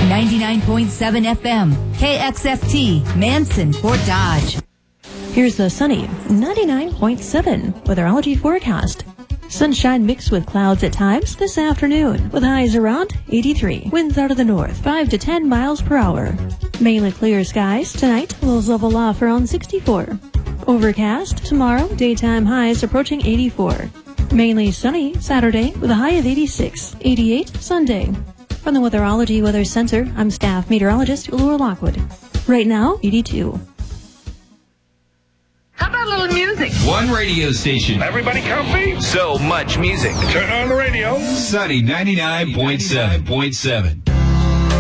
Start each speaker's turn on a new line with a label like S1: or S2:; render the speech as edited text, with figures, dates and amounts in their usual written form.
S1: 99.7 FM, KXFT, Manson, Fort Dodge.
S2: Here's the sunny 99.7 weatherology forecast. Sunshine mixed with clouds at times this afternoon, with highs around 83. Winds out of the north, 5 to 10 miles per hour. Mainly clear skies. Tonight, lows level off around 64. Overcast. Tomorrow, daytime highs approaching 84. Mainly sunny Saturday with a high of 86. 88 Sunday. From the Weatherology Weather Center, I'm staff meteorologist Laura Lockwood. Right now, 82.
S3: How about a little music?
S4: One radio station.
S5: Everybody comfy?
S4: So much music.
S5: Turn on the radio.
S4: Sunny 99.7.